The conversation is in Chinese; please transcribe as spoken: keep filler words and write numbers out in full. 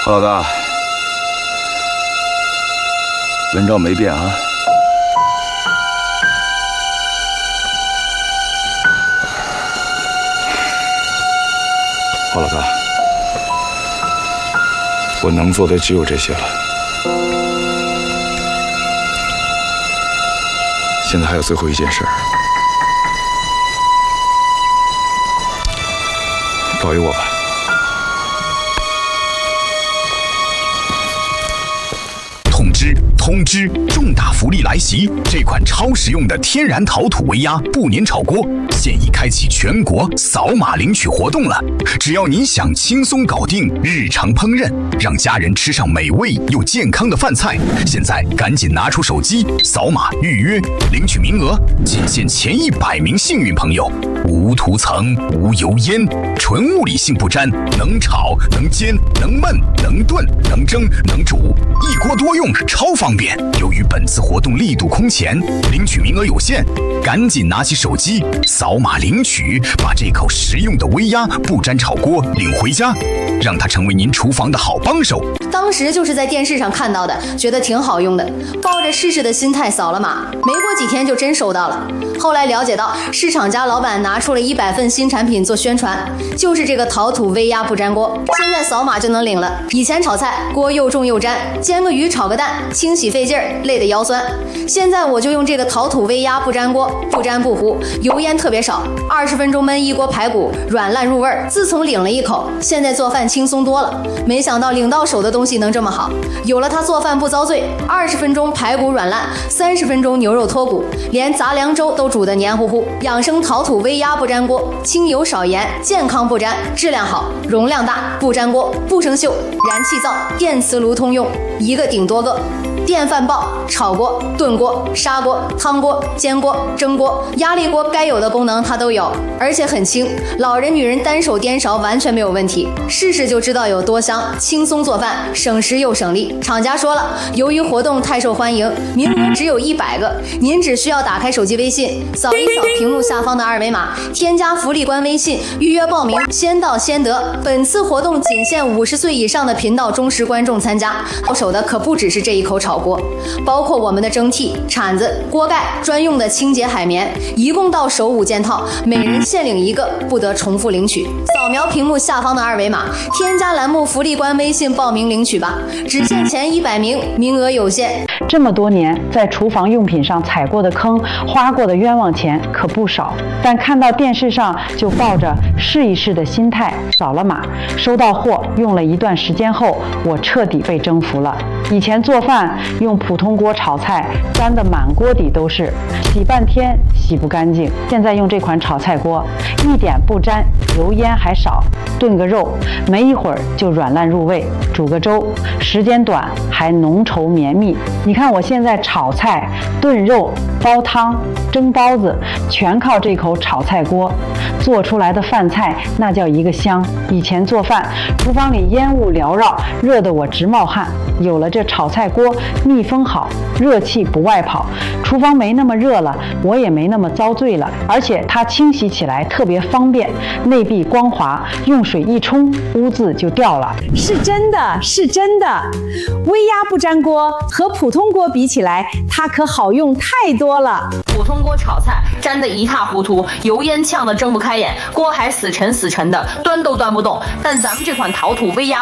何老大，文章没变啊。 何老大，我能做的只有这些了。现在还有最后一件事儿，保佑我吧。 通知！通知！重大福利来袭！这款超实用的天然陶土微压不粘炒锅现已开启全国扫码领取活动了。只要你想轻松搞定日常烹饪，让家人吃上美味又健康的饭菜，现在赶紧拿出手机扫码预约领取名额，仅限前一百名幸运朋友。无涂层、无油烟，纯物理性不粘，能炒能煎能焖能炖能蒸能煮，一锅多用。 超方便！由于本次活动力度空前，领取名额有限，赶紧拿起手机扫码领取，把这口实用的微压不粘炒锅领回家，让它成为您厨房的好帮手。 当时就是在电视上看到的，觉得挺好用的，抱着试试的心态扫了码，没过几天就真收到了。后来了解到，市场家老板拿出了一百份新产品做宣传，就是这个陶土微压不粘锅，现在扫码就能领了。以前炒菜锅又重又粘，煎个鱼炒个蛋。 清洗费劲儿，累得腰酸。现在我就用这个陶土微压不粘锅，不粘不糊，油烟特别少，二十分钟焖一锅排骨，软烂入味儿。自从领了一口，现在做饭轻松多了。没想到领到手的东西能这么好，有了它做饭不遭罪。二十分钟排骨软烂，三十分钟牛肉脱骨，连杂粮粥都煮得黏糊糊。养生陶土微压不粘锅，清油少盐，健康不粘，质量好，容量大，不粘锅，不生锈，燃气灶、电磁炉通用，一个顶多个。 电饭煲、炒锅、炖锅、砂锅、汤锅、煎锅、蒸锅、压力锅，该有的功能它都有，而且很轻，老人、女人单手颠勺完全没有问题。试试就知道有多香，轻松做饭，省时又省力。厂家说了，由于活动太受欢迎，名额只有一百个，您只需要打开手机微信，扫一扫屏幕下方的二维码，添加福利官微信，预约报名，先到先得。本次活动仅限五十岁以上的频道忠实观众参加，到手的可不只是这一口炒 锅，包括我们的蒸屉、铲子、锅盖、专用的清洁海绵，一共到手五件套，每人限领一个，不得重复领取。扫描屏幕下方的二维码，添加栏目福利官微信报名领取吧，只限前一百名，名额有限。 这么多年在厨房用品上踩过的坑、花过的冤枉钱可不少，但看到电视上就抱着试一试的心态扫了码，收到货用了一段时间后，我彻底被征服了。以前做饭 用普通锅炒菜，粘得满锅底都是，洗半天洗不干净。现在用这款炒菜锅，一点不粘，油烟还少，炖个肉没一会儿就软烂入味，煮个粥时间短还浓稠绵密。你看我现在炒菜、炖肉、煲汤、蒸包子，全靠这口炒菜锅做出来的饭菜，那叫一个香。以前做饭，厨房里烟雾缭绕，热得我直冒汗。有了这炒菜锅， 密封好，热气不外跑，厨房没那么热了，我也没那么遭罪了。而且它清洗起来特别方便，内壁光滑，用水一冲，污渍就掉了。 是真的，是真的。微压不粘锅和普通锅比起来，它可好用太多了。 普通锅炒菜粘得一塌糊涂，油烟呛得睁不开眼，锅还死沉死沉的，端都端不动。但咱们这款陶土微压